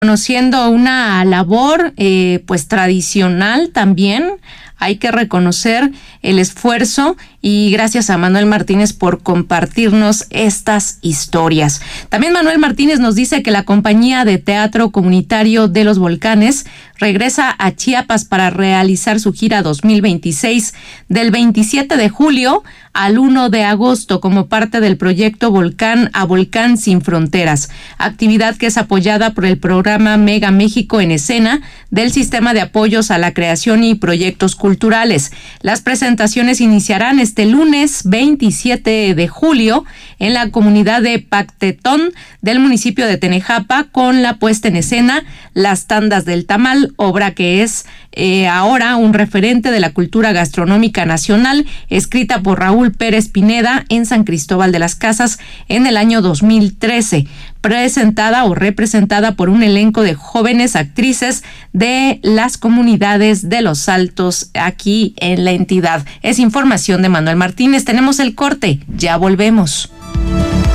Conociendo una labor pues tradicional también. Hay que reconocer el esfuerzo y gracias a Manuel Martínez por compartirnos estas historias. También Manuel Martínez nos dice que la compañía de teatro comunitario de los Volcanes regresa a Chiapas para realizar su gira 2026 del 27 de julio al 1 de agosto como parte del proyecto Volcán a Volcán Sin Fronteras, actividad que es apoyada por el programa Mega México en Escena del Sistema de Apoyos a la Creación y Proyectos Culturales. Las presentaciones iniciarán este lunes 27 de julio en la comunidad de Pactetón del municipio de Tenejapa con la puesta en escena Las Tandas del Tamal, obra que es ahora un referente de la cultura gastronómica nacional, escrita por Raúl Pérez Pineda en San Cristóbal de las Casas en el año 2013, presentada o representada por un elenco de jóvenes actrices de las comunidades de Los Altos aquí en la entidad. Es información de Manuel Martínez. Tenemos el corte, ya volvemos.